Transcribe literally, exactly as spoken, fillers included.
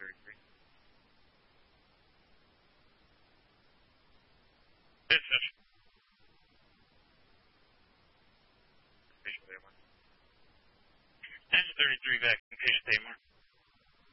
thirty-three. Business. Engine thirty-three back in Patient Tamar.